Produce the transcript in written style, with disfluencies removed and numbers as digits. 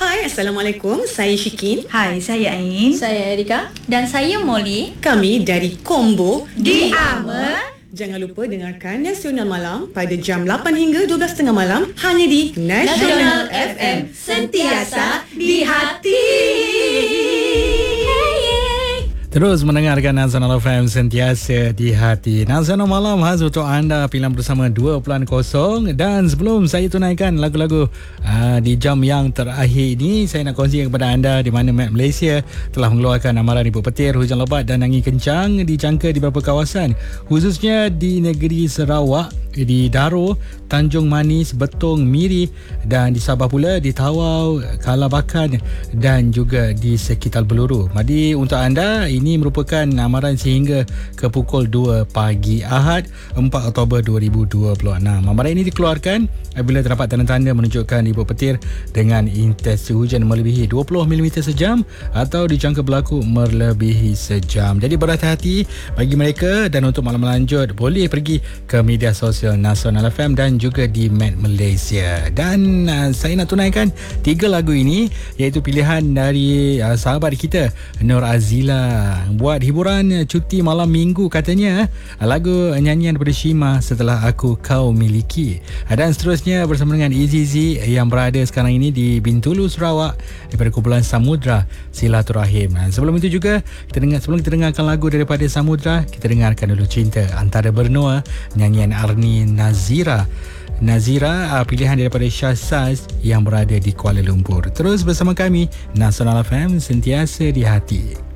Hai, Assalamualaikum. Saya Syikin. Hai, saya Ain. Saya Erika. Dan saya Molly. Kami dari Combo Di Ama. Jangan lupa dengarkan Nasional Malam pada jam 8 hingga 12.30 malam hanya di Nasional FM, sentiasa di hati. Terus mendengarkan Nasional FM, sentiasa di hati. Nasional Malam khas untuk anda, pilihan bersama 2.0. Dan sebelum saya tunaikan lagu-lagu di jam yang terakhir ini, saya nak kongsikan kepada anda di mana Met Malaysia telah mengeluarkan amaran ibu petir, hujan lebat dan angin kencang dijangka di beberapa kawasan, khususnya di negeri Sarawak, di Daro, Tanjung Manis, Betong, Miri, dan di Sabah pula, di Tawau, Kalabakan dan juga di sekitar Beluru. Jadi untuk anda, ini merupakan amaran sehingga ke pukul 2 pagi Ahad 4 Oktober 2026. Amaran ini dikeluarkan apabila terdapat tanda-tanda menunjukkan ibu petir dengan intensi hujan melebihi 20 mm sejam atau dijangka berlaku melebihi sejam. Jadi berhati-hati bagi mereka, dan untuk maklumat lanjut boleh pergi ke media sosial Nasional FM dan juga di Met Malaysia. Dan saya nak tunaikan 3 lagu ini, iaitu pilihan dari sahabat kita Nur Azila, buat hiburan cuti malam minggu katanya. Lagu nyanyian daripada Shima, Setelah Aku Kau Miliki. Dan seterusnya bersama dengan Easy Z yang berada sekarang ini di Bintulu, Sarawak, daripada kumpulan Samudra, Silaturahim. Sebelum itu juga sebelum kita dengarkan lagu daripada Samudra, kita dengarkan dulu Cinta Antara Bernua, nyanyian Arni Nazira, pilihan daripada Syahsaz yang berada di Kuala Lumpur. Terus bersama kami, Nasional FM, sentiasa di hati.